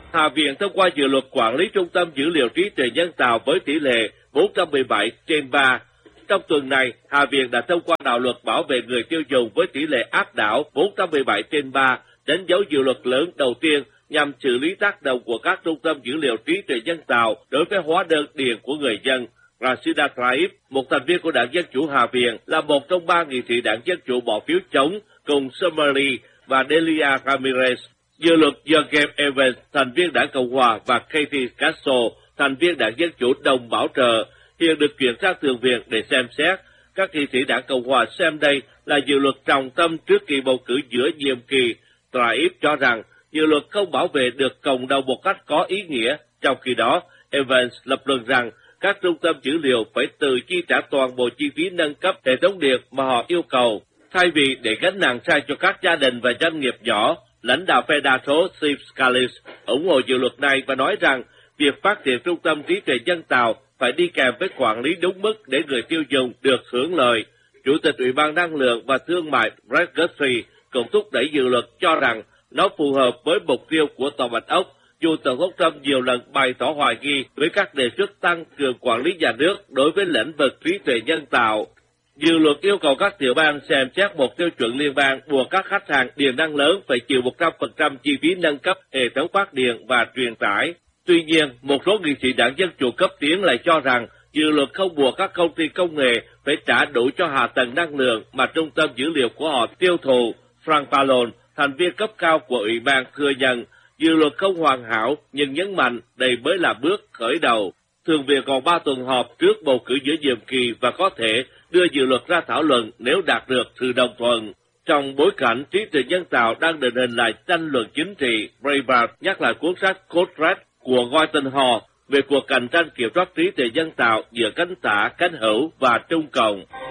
Hạ viện thông qua dự luật quản lý trung tâm dữ liệu trí tuệ nhân tạo với tỷ lệ 417/3. Trong tuần này, Hạ viện đã thông qua đạo luật bảo vệ người tiêu dùng với tỷ lệ áp đảo 417/3, đánh dấu dự luật lớn đầu tiên nhằm xử lý tác động của các trung tâm dữ liệu trí tuệ nhân tạo đối với hóa đơn điện của người dân. Rashida Tlaib, một thành viên của đảng Dân Chủ Hạ viện, là một trong 3 nghị sĩ đảng Dân Chủ bỏ phiếu chống cùng Summerlee và Delia Ramirez. Dự luật do Gabe Evans, thành viên đảng Cộng hòa, và Katie Castro, thành viên đảng Dân Chủ đồng bảo trợ, hiện được chuyển sang Thượng viện để xem xét. Các nghị sĩ đảng Cộng hòa xem đây là dự luật trọng tâm trước kỳ bầu cử giữa nhiệm kỳ. Tlaib cho rằng dự luật không bảo vệ được cộng đồng một cách có ý nghĩa. Trong khi đó, Evans lập luận rằng các trung tâm dữ liệu phải tự chi trả toàn bộ chi phí nâng cấp hệ thống điện mà họ yêu cầu, thay vì để gánh nặng sai cho các gia đình và doanh nghiệp nhỏ. Lãnh đạo phe đa số Steve Scalise ủng hộ dự luật này và nói rằng việc phát triển trung tâm trí tuệ nhân tạo phải đi kèm với quản lý đúng mức để người tiêu dùng được hưởng lợi. Chủ tịch Ủy ban Năng lượng và Thương mại Brett Guthrie cũng thúc đẩy dự luật, cho rằng nó phù hợp với mục tiêu của Tòa Bạch Ốc, dù Tổng thống Trump nhiều lần bày tỏ hoài nghi với các đề xuất tăng cường quản lý nhà nước đối với lĩnh vực trí tuệ nhân tạo. Dự luật yêu cầu các tiểu bang xem xét một tiêu chuẩn liên bang buộc các khách hàng điện năng lớn phải chịu 100% chi phí nâng cấp hệ thống phát điện và truyền tải. Tuy nhiên, một số nghị sĩ đảng Dân Chủ cấp tiến lại cho rằng dự luật không buộc các công ty công nghệ phải trả đủ cho hạ tầng năng lượng mà trung tâm dữ liệu của họ tiêu thụ. Frank Pallone, thành viên cấp cao của Ủy ban, thừa nhận dự luật không hoàn hảo nhưng nhấn mạnh đây mới là bước khởi đầu. Thượng viện còn 3 tuần họp trước bầu cử giữa nhiệm kỳ và có thể đưa dự luật ra thảo luận nếu đạt được sự đồng thuận. Trong bối cảnh trí tuệ nhân tạo đang định hình lại tranh luận chính trị, Breitbart nhắc lại cuốn sách Code Red của Gordon Hall về cuộc cạnh tranh kiểm soát trí tuệ nhân tạo giữa cánh tả, cánh hữu và trung cộng.